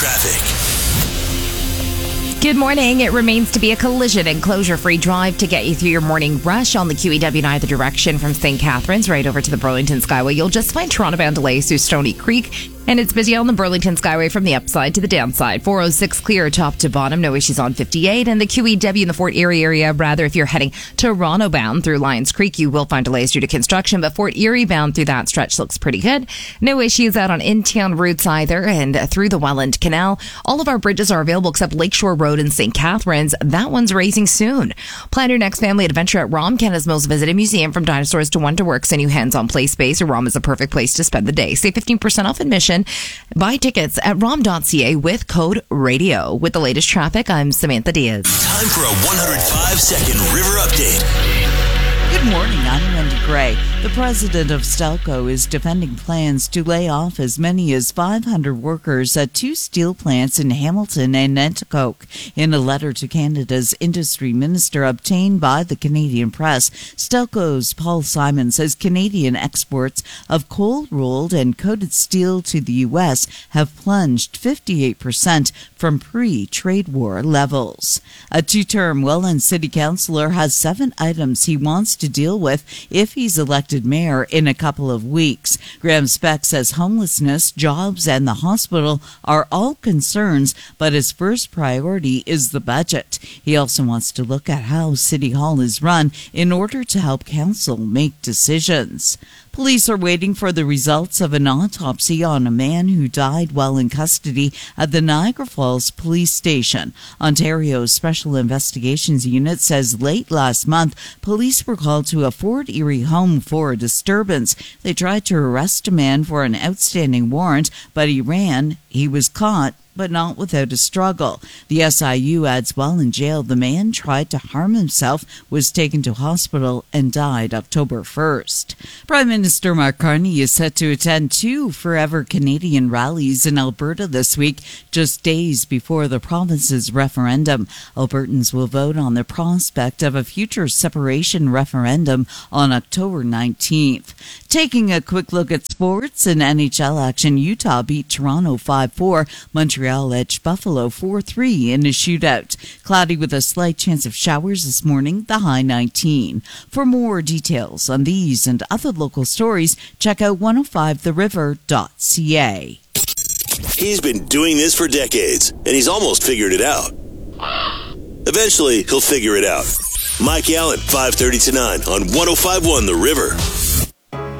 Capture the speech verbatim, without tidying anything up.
traffic. Good morning. It remains to be a collision and closure-free drive to get you through your morning rush on the Q E W in either direction from Saint Catharines right over to the Burlington Skyway. You'll just find Toronto-bound delays through Stony Creek. And it's busy on the Burlington Skyway from the upside to the downside. four oh six clear top to bottom. No issues on fifty-eight. And the Q E W in the Fort Erie area, rather, if you're heading Toronto bound through Lions Creek, you will find delays due to construction. But Fort Erie bound through that stretch looks pretty good. No issues out on in-town routes either. And through the Welland Canal, all of our bridges are available except Lakeshore Road in Saint Catharines. That one's raising soon. Plan your next family adventure at ROM, Canada's most visited museum. From dinosaurs to Wonder Works and new hands-on play space, ROM is the perfect place to spend the day. Save fifteen percent off admission. Buy tickets at rom dot c a with code radio. With the latest traffic, I'm Samantha Diaz. Time for a one hundred five second River Update. Good morning, I'm Wendy Gray. The president of Stelco is defending plans to lay off as many as five hundred workers at two steel plants in Hamilton and Nanticoke. In a letter to Canada's industry minister obtained by the Canadian Press, Stelco's Paul Simon says Canadian exports of cold-rolled and coated steel to the U S have plunged fifty-eight percent from pre-trade war levels. A two-term Welland city councillor has seven items he wants to deal with if he's elected mayor in a couple of weeks. Graham Speck says homelessness, jobs, and the hospital are all concerns, but his first priority is the budget. He also wants to look at how City Hall is run in order to help council make decisions. Police are waiting for the results of an autopsy on a man who died while in custody at the Niagara Falls Police Station. Ontario's Special Investigations Unit says late last month, police were called to a Fort Erie home for a disturbance. They tried to arrest a man for an outstanding warrant, but he ran. He was caught, but not without a struggle. The S I U adds while in jail, the man tried to harm himself, was taken to hospital, and died October first. Prime Minister Mark Carney is set to attend two Forever Canadian rallies in Alberta this week, just days before the province's referendum. Albertans will vote on the prospect of a future separation referendum on October nineteenth. Taking a quick look at sports and N H L action, Utah beat Toronto five four. Montreal Montreal edged Buffalo four three in a shootout. Cloudy with a slight chance of showers this morning, the high nineteen. For more details on these and other local stories, check out one oh five the river dot c a. He's been doing this for decades, and he's almost figured it out. Eventually, he'll figure it out. Mike Allen, five thirty to nine on one oh five point one The River.